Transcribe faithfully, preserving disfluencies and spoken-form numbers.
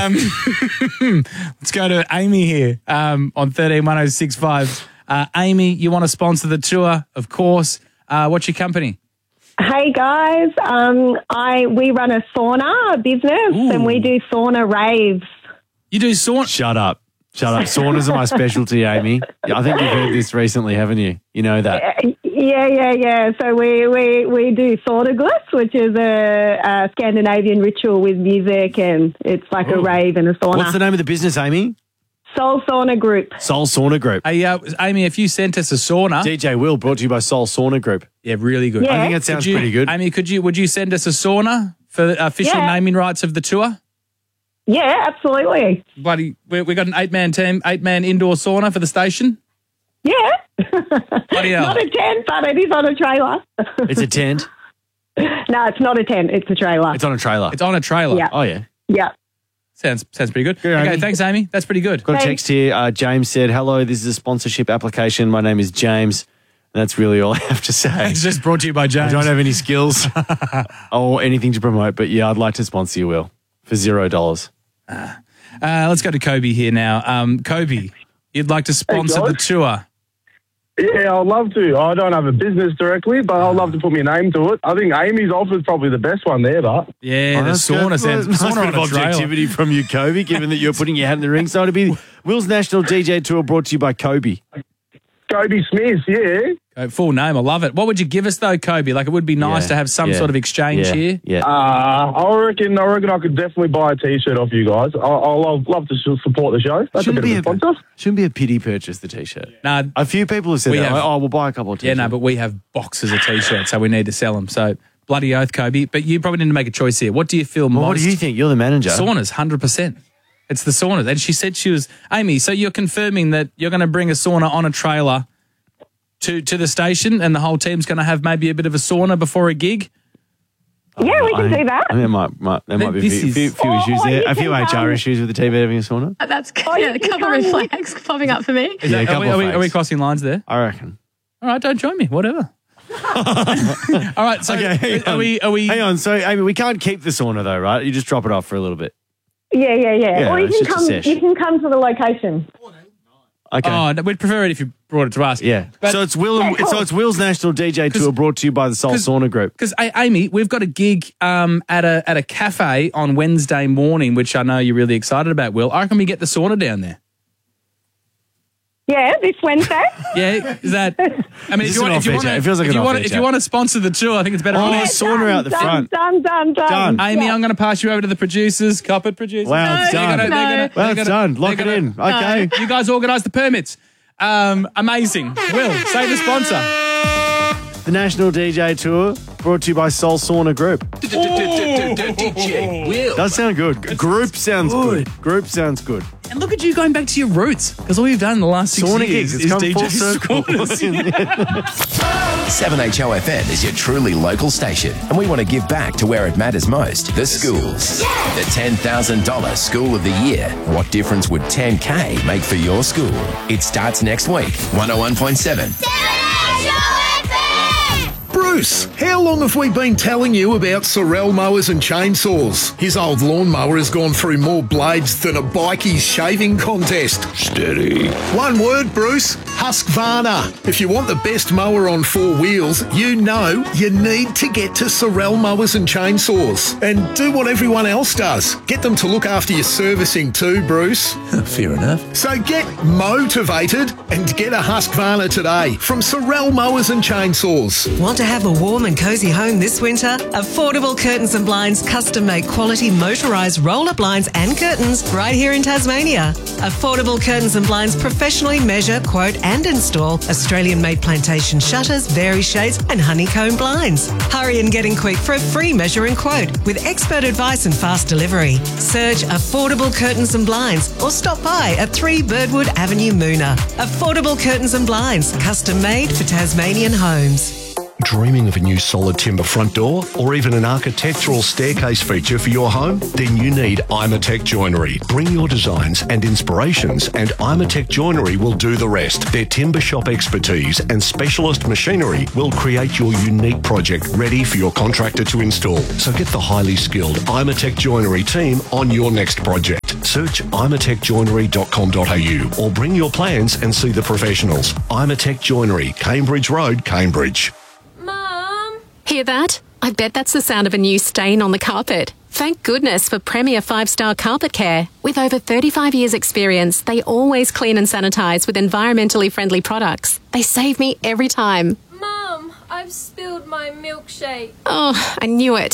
Um, let's go to Amy here um, on thirteen one oh six five. Uh, Amy, you want to sponsor the tour, of course. Uh, what's your company? Hey guys, um, I we run a sauna business Ooh. and we do sauna raves. You do sauna? Shut up. Shut up. Saunas are my specialty, Amy. I think you've heard this recently, haven't you? You know that. Yeah, yeah, yeah. So we, we, we do Saunaglis, which is a, a Scandinavian ritual with music, and it's like Ooh. a rave and a sauna. What's the name of the business, Amy? Soul Sauna Group. Soul Sauna Group. Hey, uh, Amy, if you sent us a sauna. D J Will, brought to you by Soul Sauna Group. Yeah, really good. Yeah. I think that sounds Could you- pretty good. Amy, could you would you send us a sauna for the official Yeah. naming rights of the tour? Yeah, absolutely. Buddy, we we got an eight-man team, eight-man indoor sauna for the station. Yeah. Bloody hell. Not a tent, but it is on a trailer. It's a tent. No, it's not a tent. It's a trailer. It's on a trailer. It's on a trailer. Yeah. Oh, yeah. yeah. Sounds sounds pretty good. Good, okay, Amy. thanks, Amy. That's pretty good. Got a Thanks. text here. Uh, James said, hello, this is a sponsorship application. My name is James. And that's really all I have to say. It's just brought to you by I James. don't have any skills or anything to promote, but yeah, I'd like to sponsor you, Will, for zero dollars. Uh, let's go to Kobe here now. Um, Kobe, you'd like to sponsor the guys. tour. Yeah, I'd love to. I don't have a business directly, but I'd love to put my name to it. I think Amy's offer is probably the best one there, but Yeah, Oh, the that's sauna good. sounds Nice sauna bit on of a trailer. objectivity from you, Kobe, given that you're putting your hat in the ring. So it'll be Will's National D J Tour brought to you by Kobe. Kobe Smith, yeah. Uh, full name, I love it. What would you give us though, Kobe? Like it would be nice Yeah, to have some yeah, sort of exchange yeah, here. Yeah. Uh, I reckon I reckon I could definitely buy a T-shirt off you guys. I, I'll love, love to sh- support the show. That's Shouldn't a bit be of a a, sponsor. shouldn't be a pity purchase, the T-shirt. Nah, A few people have said We that. have- oh, we'll buy a couple of yeah, T-shirts. no, but we have boxes of t-shirts, so we need to sell them. So bloody oath, Kobe. But you probably need to make a choice here. What do you feel Well, most? what do you think? You're the manager. Saunas, one hundred percent. It's the saunas. And she said she was, Amy, so you're confirming that you're going to bring a sauna on a trailer to, to the station and the whole team's going to have maybe a bit of a sauna before a gig? Yeah, we can I, do that. I think there might, might, there might be a This few, is- few, few Oh, issues there. you A few can H R come- issues with the T V having a sauna. That's Oh, yeah, you a can couple of come red in. flags popping up for me. Is Yeah, a that, are, couple we, of are, we, are we flags. crossing lines there? I reckon. All right, don't join me, whatever. All right, so Okay, hang are on. we, are we, Hang on. So, Amy, we can't keep the sauna though, right? You just drop it off for a little bit. Yeah, yeah, yeah. Yeah, or you it's can just a come. sesh. You can come to the location. Okay. oh, no, we'd prefer it if you brought it to us. Yeah. But- so it's Will. Yeah, cool. So it's Will's National D J Tour brought to you by the Soul 'cause- Sauna Group. Because Amy, we've got a gig um, at a at a cafe on Wednesday morning, which I know you're really excited about. Will, I reckon we get the sauna down there. Yeah, this Wednesday. Yeah, is that? I mean, Is if this you an want, if you off-air want, chat? It feels like if an you want, off-air if you chat. want to sponsor the tour, I think it's better. Oh, on yeah, air. sauna out the done, front. Done, done, done. Done. Amy, Yeah. I'm going to pass you over to the producers, Copper producers. Wow, it's They're done. gonna- No. they're gonna- Well, they're it's gonna- done. Lock they're it gonna- in. Okay. You guys organise the permits. Um, amazing. Will, say the sponsor. The National D J Tour brought to you by Soul Sauna Group. D J Will. Does sound good. Group sounds good. Group sounds good. And look at you going back to your roots, because all you've done in the last six Sauna years gigs. It's is come D J full circle. saunas. seven H O F M is your truly local station, and we want to give back to where it matters most, the schools. The ten thousand dollars School of the Year. What difference would ten K make for your school? It starts next week. one oh one point seven. Bruce, how long have we been telling you about Sorel mowers and chainsaws? His old lawnmower has gone through more blades than a bikie's shaving contest. Steady. One word, Bruce. Husqvarna. If you want the best mower on four wheels, you know you need to get to Sorel mowers and chainsaws. And do what everyone else does. Get them to look after your servicing too, Bruce. Fair enough. So get motivated and get a Husqvarna today from Sorel Mowers and Chainsaws. Want to have a warm and cosy home this winter? Affordable Curtains and Blinds custom-made quality motorised roller blinds and curtains right here in Tasmania. Affordable Curtains and Blinds professionally measure, quote and install Australian-made plantation shutters, vari shades and honeycomb blinds. Hurry and get in quick for a free measure and quote with expert advice and fast delivery. Search Affordable Curtains and Blinds or stop by at three Birdwood Avenue, Moona. Affordable Curtains and Blinds, custom made for Tasmanian homes. Dreaming of a new solid timber front door or even an architectural staircase feature for your home? Then you need Imatech Joinery. Bring your designs and inspirations and Imatech Joinery will do the rest. Their timber shop expertise and specialist machinery will create your unique project ready for your contractor to install. So get the highly skilled Imatech Joinery team on your next project. Search imatech joinery dot com dot a u or bring your plans and see the professionals. Imatech Joinery, Cambridge Road, Cambridge. Mum! Hear that? I bet that's the sound of a new stain on the carpet. Thank goodness for Premier five-star Carpet Care. With over thirty-five years experience, they always clean and sanitise with environmentally friendly products. They save me every time. Mum, I've spilled my milkshake. Oh, I knew it.